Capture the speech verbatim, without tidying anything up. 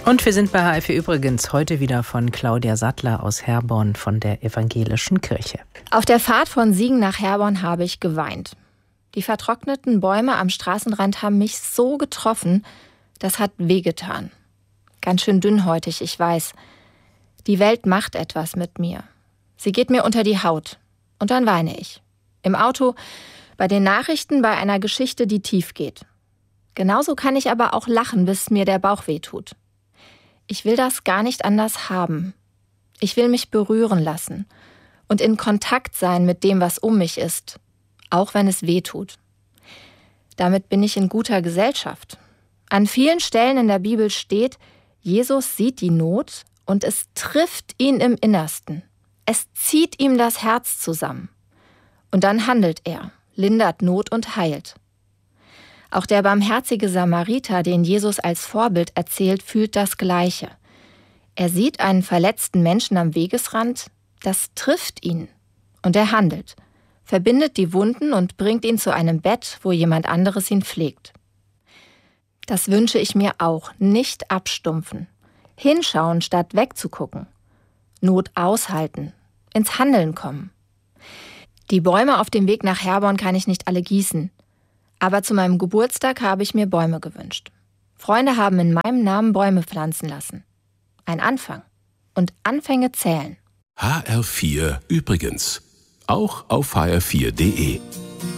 Und wir sind bei H F übrigens heute wieder von Claudia Sattler aus Herborn von der Evangelischen Kirche. Auf der Fahrt von Siegen nach Herborn habe ich geweint. Die vertrockneten Bäume am Straßenrand haben mich so getroffen, das hat wehgetan. Ganz schön dünnhäutig, ich weiß. Die Welt macht etwas mit mir. Sie geht mir unter die Haut. Und dann weine ich. Im Auto, bei den Nachrichten, bei einer Geschichte, die tief geht. Genauso kann ich aber auch lachen, bis mir der Bauch wehtut. Ich will das gar nicht anders haben. Ich will mich berühren lassen und in Kontakt sein mit dem, was um mich ist, auch wenn es weh tut. Damit bin ich in guter Gesellschaft. An vielen Stellen in der Bibel steht, Jesus sieht die Not und es trifft ihn im Innersten. Es zieht ihm das Herz zusammen. Und dann handelt er, lindert Not und heilt. Auch der barmherzige Samariter, den Jesus als Vorbild erzählt, fühlt das Gleiche. Er sieht einen verletzten Menschen am Wegesrand, das trifft ihn. Und er handelt, verbindet die Wunden und bringt ihn zu einem Bett, wo jemand anderes ihn pflegt. Das wünsche ich mir auch, nicht abstumpfen. Hinschauen, statt wegzugucken. Not aushalten, ins Handeln kommen. Die Bäume auf dem Weg nach Herborn kann ich nicht alle gießen. Aber zu meinem Geburtstag habe ich mir Bäume gewünscht. Freunde haben in meinem Namen Bäume pflanzen lassen. Ein Anfang. Und Anfänge zählen. H R vier übrigens. Auch auf h r vier punkt de.